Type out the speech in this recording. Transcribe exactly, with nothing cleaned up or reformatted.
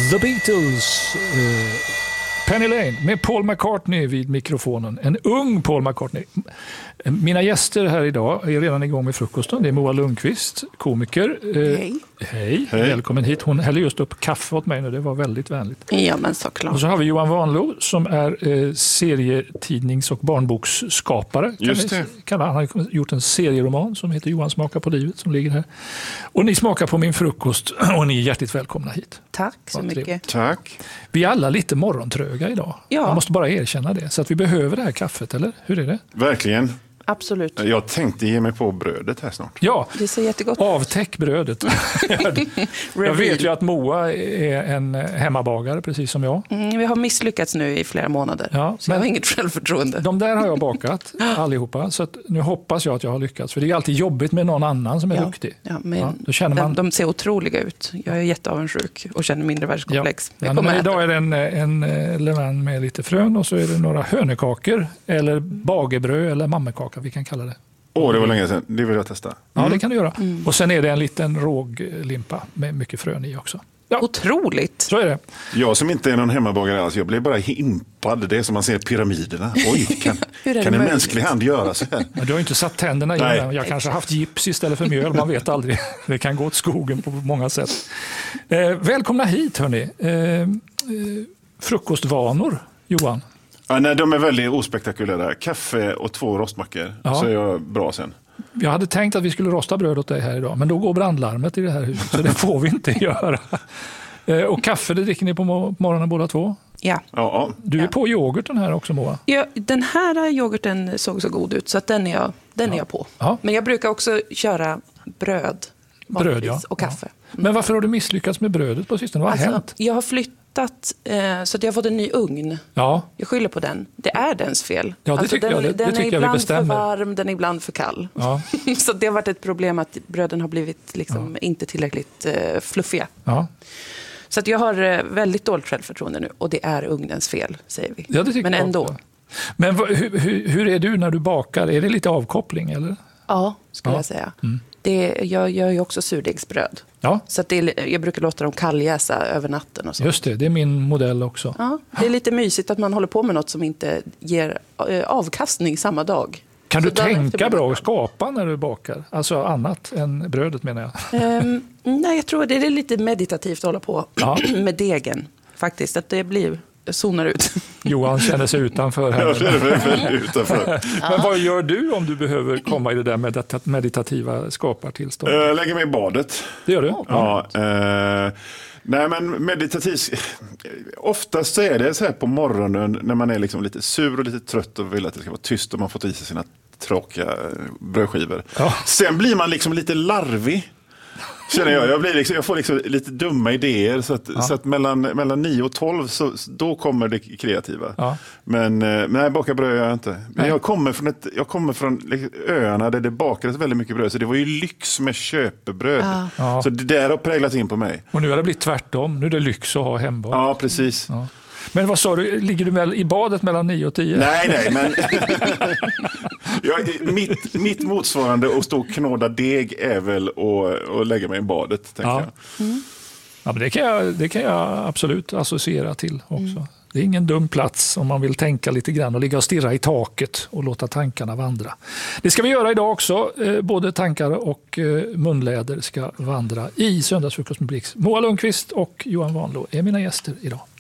The Beatles, uh, Penny Lane med Paul McCartney vid mikrofonen. En ung Paul McCartney. Mina gäster här idag är redan igång med frukosten. Det är Moa Lundqvist, komiker. Hej. Hej. Hej, välkommen hit. Hon häller just upp kaffe åt mig nu, det var väldigt vänligt. Ja, men såklart. Och så har vi Johan Vanlo som är eh, serietidnings- och barnboksskapare. Just det. Kan han har gjort en serieroman som heter Johan smakar på livet som ligger här. Och ni smakar på min frukost och ni är hjärtligt välkomna hit. Tack så mycket. Tack. Vi är alla lite morgontröga idag. Ja. Man måste bara erkänna det. Så att vi behöver det här kaffet, eller? Hur är det? Verkligen. Absolut. Jag tänkte ge mig på brödet här snart. Ja, det ser jättegott. Avtäck brödet. Jag vet ju att Moa är en hemmabagare, precis som jag. Mm, vi har misslyckats nu i flera månader, ja, så jag har inget självförtroende. De där har jag bakat, allihopa. Så att nu hoppas jag att jag har lyckats. För det är alltid jobbigt med någon annan som är ja. duktig. Ja, men ja, då känner man... de, de ser otroliga ut. Jag är jätteavundsjuk och känner mindre världskomplex. Ja. Ja, men idag är det en, en, en levain med lite frön och så är det några hönekakor eller bagebröd eller mammekaka, vi kan kalla det. Åh, oh, det var länge sedan. Det vill jag testa. Mm. Ja, det kan du göra. Mm. Och sen är det en liten råglimpa med mycket frön i också. Ja. Otroligt. Så är det. Jag som inte är någon hemmabagare alls, jag blir bara impad. Det är som man ser pyramiderna. Oj, kan, kan en möjligt? Mänsklig hand göra så här? Men du har inte satt tänderna i den. Jag kanske har haft gips istället för mjöl, man vet aldrig. Det kan gå åt skogen på många sätt. Eh, välkomna hit, hörni. Eh, eh, frukostvanor, Johan. Ja, nej, de är väldigt ospektakulära. Kaffe och två rostmackor, ja. Så är jag bra sen. Jag hade tänkt att vi skulle rosta bröd åt dig här idag, men då går brandlarmet i det här huset, så det får vi inte göra. Och kaffe, det dricker ni på morgonen båda två? Ja. ja. Du är ja. på yoghurten här också, Moa? Ja, den här yoghurten såg så god ut, så att den är jag, den ja. är jag på. Ja. Men jag brukar också köra bröd, bröd ja. och kaffe. Ja. Men varför har du misslyckats med brödet på sistone? Vad har alltså, hänt? Jag har flyttat eh, så att jag har fått en ny ugn. Ja. Jag skyller på den. Det är dens fel. Ja, det alltså, tycker den, jag. Det, den det tycker är ibland jag vi bestämmer. för varm, den är ibland för kall. Ja. Så det har varit ett problem att bröden har blivit liksom ja. inte tillräckligt eh, fluffiga. Ja. Så att jag har eh, väldigt dåligt självförtroende nu. Och det är ugnens fel, säger vi. Ja, det tycker Men jag ändå. också. Men hur, hur, hur är du när du bakar? Är det lite avkoppling, eller? Ja, skulle ja. jag säga. Mm. Det, jag gör ju också surdegsbröd. Ja. Så att det är, jag brukar låta dem kalljäsa över natten. Och så. Just det, det är min modell också. Ja, det är lite mysigt att man håller på med något som inte ger avkastning samma dag. Kan så du tänka bra och skapa när du bakar? Alltså annat än brödet, menar jag. Um, nej, jag tror det är lite meditativt att hålla på ja. med degen. Faktiskt, att det blir... zonar ut. Johan känner sig utanför här. Jag känner mig utanför. Men vad gör du om du behöver komma i det där medita- meditativa skapartillståndet? Jag lägger mig i badet. Det gör du? Ja. Eh, nej, men meditativt... Oftast så är det så här på morgonen när man är liksom lite sur och lite trött och vill att det ska vara tyst och man fått i sig sina tråkiga brödskivor. Ja. Sen blir man liksom lite larvig. Känner jag. Jag, blir liksom, jag får liksom lite dumma idéer så att, ja. så att mellan, mellan nio och tolv så, då kommer det kreativa. Ja. Men nej, baka bröd gör jag inte. Men nej. jag kommer från, ett, jag kommer från liksom, öarna där det bakades väldigt mycket bröd, så det var ju lyx med köpebröd. Ja. Ja. Så det där har präglat in på mig. Och nu har det blivit tvärtom. Nu är det lyx att ha hembak. Ja, precis. Ja. Men vad sa du, ligger du väl i badet mellan nio och tio? Nej, nej, men jag, mitt, mitt motsvarande att stå och knåda deg är väl att, att lägga mig i badet, tänker ja. jag. Mm. Ja, men det kan jag, det kan jag absolut associera till också. Mm. Det är ingen dum plats om man vill tänka lite grann och ligga och stirra i taket och låta tankarna vandra. Det ska vi göra idag också. Både tankar och munläder ska vandra i Söndagsfrukost med Blix. Moa Lundqvist och Johan Vanlo är mina gäster idag.